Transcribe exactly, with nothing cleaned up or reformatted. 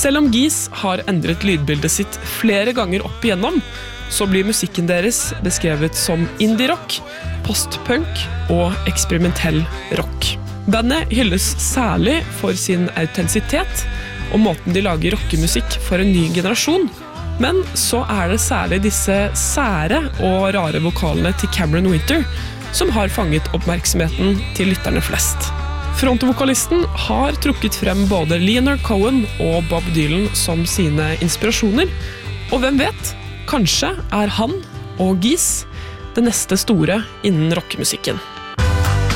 Selv om Geese har endret lydbildet sitt flere ganger opp igjennom, så blir musikken deres beskrevet som indie-rock, post-punk og eksperimentell rock. Bandet hylles særlig for sin autentisitet og måten de lager rockemusikk for en ny generasjon, men så er det særlig disse sære og rare vokalene til Cameron Winter som har fanget oppmerksomheten til lytterne flest. Frontvokalisten har trukket frem både Leonard Cohen og Bob Dylan som sine inspirasjoner, og hvem vet, kanskje er han og Geese det neste store innen rockemusikken.